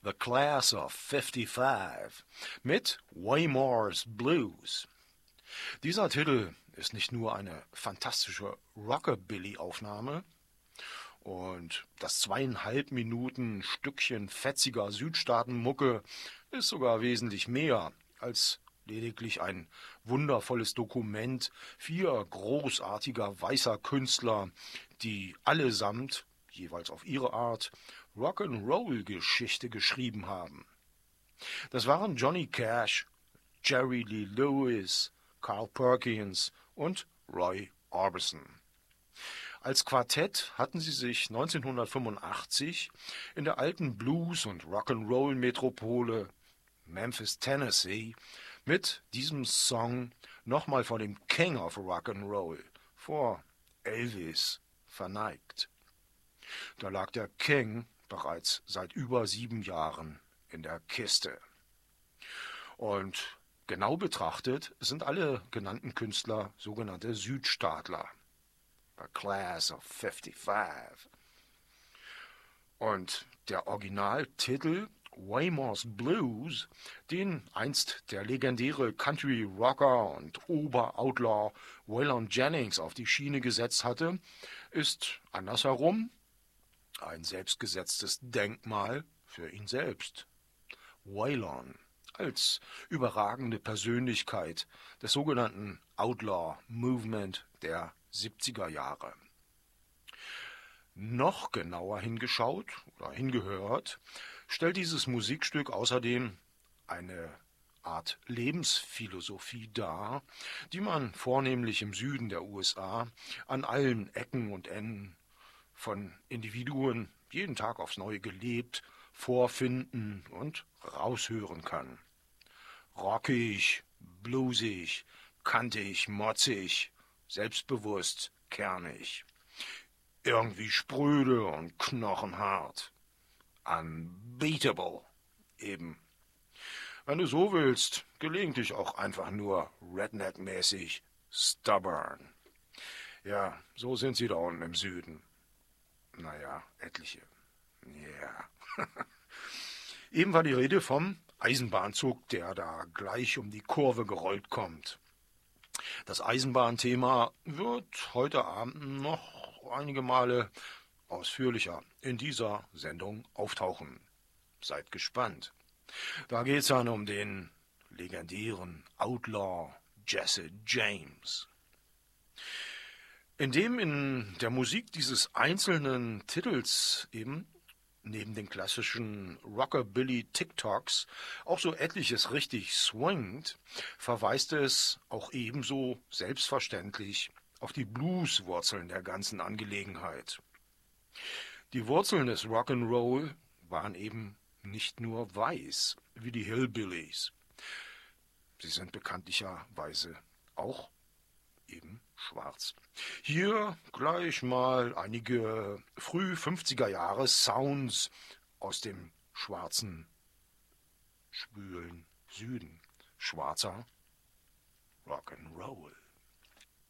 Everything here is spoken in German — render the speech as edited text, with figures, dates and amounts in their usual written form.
The Class of 55 mit Waymore's Blues. Dieser Titel ist nicht nur eine fantastische Rockabilly-Aufnahme und das 2,5 Minuten Stückchen fetziger Südstaatenmucke ist sogar wesentlich mehr als lediglich ein wundervolles Dokument 4 großartiger weißer Künstler, die allesamt, jeweils auf ihre Art, Rock'n'Roll-Geschichte geschrieben haben. Das waren Johnny Cash, Jerry Lee Lewis, Carl Perkins und Roy Orbison. Als Quartett hatten sie sich 1985 in der alten Blues- und Rock'n'Roll-Metropole Memphis, Tennessee mit diesem Song nochmal vor dem King of Rock'n'Roll, vor Elvis, verneigt. Da lag der King bereits seit über 7 Jahren in der Kiste. Und genau betrachtet sind alle genannten Künstler sogenannte Südstaatler. The Class of 55. Und der Originaltitel Waymore's Blues, den einst der legendäre Country-Rocker und Ober-Outlaw Waylon Jennings auf die Schiene gesetzt hatte, ist andersherum ein selbstgesetztes Denkmal für ihn selbst. Waylon als überragende Persönlichkeit des sogenannten Outlaw Movement der 70er Jahre. Noch genauer hingeschaut oder hingehört, stellt dieses Musikstück außerdem eine Art Lebensphilosophie dar, die man vornehmlich im Süden der USA an allen Ecken und Enden von Individuen jeden Tag aufs Neue gelebt, vorfinden und raushören kann. Rockig, bluesig, kantig, motzig, selbstbewusst, kernig. Irgendwie spröde und knochenhart. Unbeatable, eben. Wenn du so willst, gelegentlich auch einfach nur Redneck-mäßig stubborn. Ja, so sind sie da unten im Süden. Naja, etliche. Ja. Eben war die Rede vom Eisenbahnzug, der da gleich um die Kurve gerollt kommt. Das Eisenbahnthema wird heute Abend noch einige Male ausführlicher in dieser Sendung auftauchen. Seid gespannt. Da geht's dann um den legendären Outlaw Jesse James. Indem in der Musik dieses einzelnen Titels eben neben den klassischen Rockabilly-TikToks auch so etliches richtig swingt, verweist es auch ebenso selbstverständlich auf die Blues-Wurzeln der ganzen Angelegenheit. Die Wurzeln des Rock'n'Roll waren eben nicht nur weiß, wie die Hillbillies. Sie sind bekanntlicherweise auch eben schwarz. Hier gleich mal einige früh 50er Jahre Sounds aus dem schwarzen, schwülen Süden. Schwarzer Rock'n'Roll.